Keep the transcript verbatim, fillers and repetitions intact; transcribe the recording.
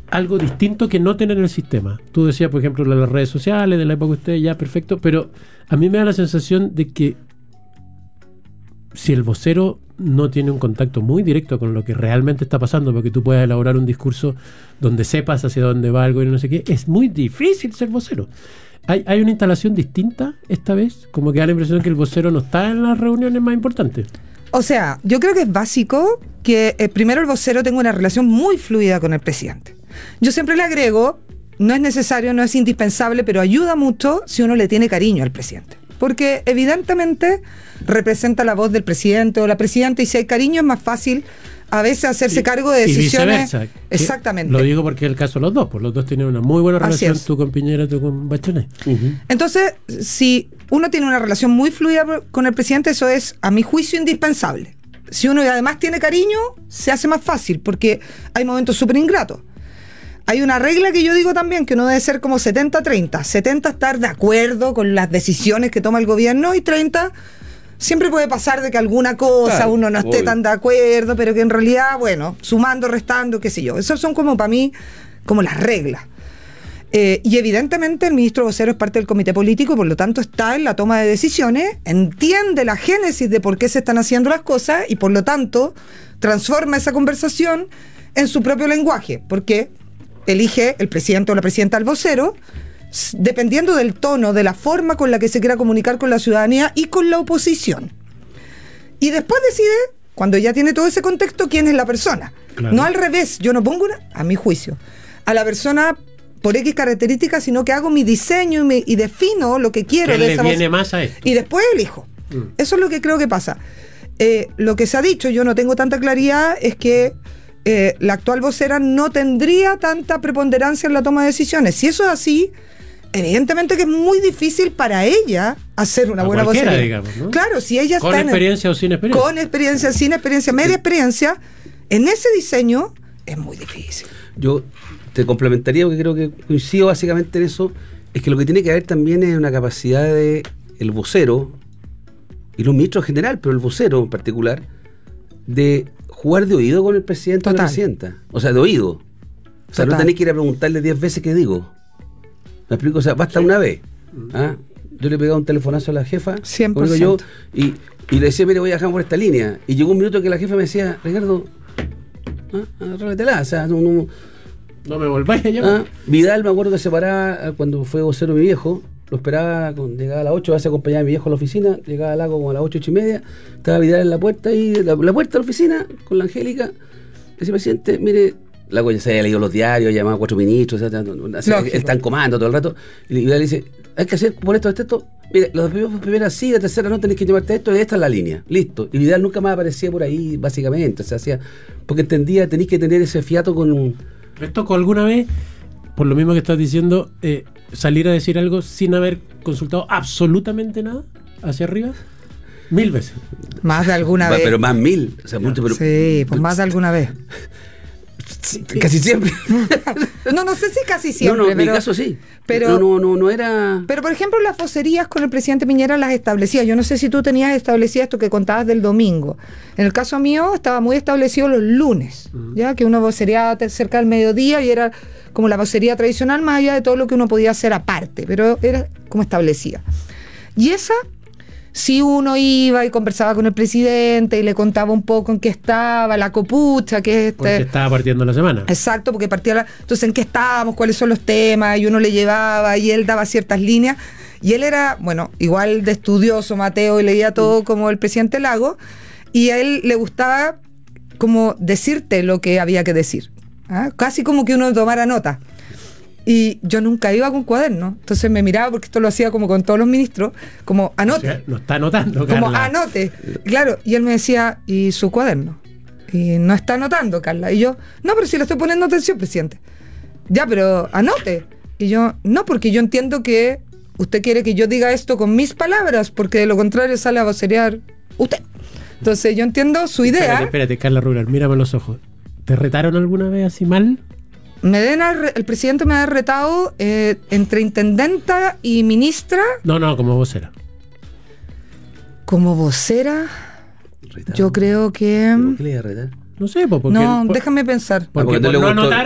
algo distinto que no tener en el sistema. Tú decías, por ejemplo, las redes sociales, de la época de ustedes, ya, perfecto, pero a mí me da la sensación de que si el vocero no tiene un contacto muy directo con lo que realmente está pasando, porque tú puedes elaborar un discurso donde sepas hacia dónde va algo y no sé qué, es muy difícil ser vocero. ¿Hay, hay una instalación distinta esta vez? Como que da la impresión que el vocero no está en las reuniones más importantes. O sea, yo creo que es básico que eh, primero el vocero tenga una relación muy fluida con el presidente. Yo siempre le agrego, no es necesario, no es indispensable, pero ayuda mucho si uno le tiene cariño al presidente. Porque evidentemente representa la voz del presidente o la presidenta, y si hay cariño es más fácil a veces hacerse y, cargo de decisiones. Y viceversa. Exactamente. Lo digo porque es el caso de los dos, pues los dos tienen una muy buena relación, tú con Piñera, tú con Bachelet. Uh-huh. Entonces, si uno tiene una relación muy fluida con el presidente, eso es, a mi juicio, indispensable. Si uno además tiene cariño, se hace más fácil, porque hay momentos súper ingratos. Hay una regla que yo digo también, que uno debe ser como setenta treinta. setenta estar de acuerdo con las decisiones que toma el gobierno, y treinta siempre puede pasar de que alguna cosa claro, uno no esté obvio. tan de acuerdo, pero que en realidad, bueno, sumando, restando, qué sé yo. Esas son como para mí, como las reglas. Eh, y evidentemente el ministro vocero es parte del comité político, por lo tanto está en la toma de decisiones, entiende la génesis de por qué se están haciendo las cosas y por lo tanto transforma esa conversación en su propio lenguaje, porque elige el presidente o la presidenta al vocero dependiendo del tono, de la forma con la que se quiera comunicar con la ciudadanía y con la oposición. Y después decide, cuando ya tiene todo ese contexto, quién es la persona. Claro. No al revés, yo no pongo, una, a mi juicio, a la persona por X características, sino que hago mi diseño y, me, y defino lo que quiero. ¿Qué de le esa viene voz, más a esto? Y después elijo. Mm. Eso es lo que creo que pasa. Eh, lo que se ha dicho, yo no tengo tanta claridad, es que eh, la actual vocera no tendría tanta preponderancia en la toma de decisiones. Si eso es así, evidentemente que es muy difícil para ella hacer una a buena vocera, digamos, ¿no? Claro, si ella con está experiencia en, o sin experiencia. Con experiencia, sin experiencia, media experiencia, en ese diseño es muy difícil. Yo te complementaría, porque creo que coincido básicamente en eso, es que lo que tiene que haber también es una capacidad de el vocero, y los ministros en general, pero el vocero en particular, de jugar de oído con el presidente Total. o la presidenta. O sea, de oído. O sea, Total. no tenés que ir a preguntarle diez veces qué digo. ¿Me explico? O sea, basta sí. una vez. ¿Ah? Yo le pegaba un telefonazo a la jefa, cien por ciento. Yo, y, y le decía, mire, voy a dejar por esta línea. Y llegó un minuto que la jefa me decía, Ricardo, ¿ah? arrébatela, o sea, no, no, no me volváis a llamar. ¿Ah? Vidal, me acuerdo que se paraba cuando fue vocero mi viejo, lo esperaba, con, llegaba a las ocho, a veces acompañaba a mi viejo a la oficina, llegaba al lago como a las ocho, ocho y media, estaba Vidal en la puerta, y la, la puerta de la oficina, con la Angélica, decía, presidente, mire, la coña se había leído los diarios, llamaba a cuatro ministros, o sea, o sea, él está en comando todo el rato, y Vidal dice, hay que hacer por esto, esto, esto, mire, los primeras sí, la tercera no, tenés que llevarte esto, y esta es la línea, listo. Y Vidal nunca más aparecía por ahí, básicamente, o sea, hacía, porque entendía, tenéis que tener ese fiato con un... ¿Les tocó alguna vez, por lo mismo que estás diciendo, eh, salir a decir algo sin haber consultado absolutamente nada hacia arriba? Mil veces. Más de alguna vez. Pero más mil. O sea, mucho, pero, sí, pues más de alguna vez. Casi siempre. No, no sé si casi siempre. No, no, en pero, mi caso sí. Pero, no, no, no, no era... Pero, por ejemplo, las vocerías con el presidente Piñera las establecía. Yo no sé si tú tenías establecido esto que contabas del domingo. En el caso mío estaba muy establecido los lunes, uh-huh. ya que una vocería cerca del mediodía y era como la vocería tradicional, más allá de todo lo que uno podía hacer aparte, pero era como establecida. Y esa... Si uno iba y conversaba con el presidente y le contaba un poco en qué estaba, la copucha, que es este... Porque estaba partiendo la semana. Exacto, porque partía la... Entonces, ¿en qué estábamos? ¿Cuáles son los temas? Y uno le llevaba y él daba ciertas líneas. Y él era, bueno, igual de estudioso, Mateo, y leía todo como el presidente Lago. Y a él le gustaba como decirte lo que había que decir. ¿Ah? Casi como que uno tomara nota. Y yo nunca iba con cuaderno, entonces me miraba, porque esto lo hacía como con todos los ministros, como anote. O sea, no está anotando, Carla. Como Carla. anote. Claro, y él me decía, ¿y su cuaderno? Y no está anotando, Carla. Y yo, no, pero si le estoy poniendo atención, presidente. Ya, pero anote. Y yo, no, porque yo entiendo que usted quiere que yo diga esto con mis palabras, porque de lo contrario sale a vocerear usted. Entonces yo entiendo su idea. Espérate, espérate, Carla Rural, mírame los ojos. ¿Te retaron alguna vez así mal? Me den al, el presidente me ha retado eh, entre intendenta y ministra. No, no, como vocera. Como vocera, retado. Yo creo que... ¿Por qué le iba a retar? No sé, porque... No, por, déjame pensar. Porque, porque por no anotar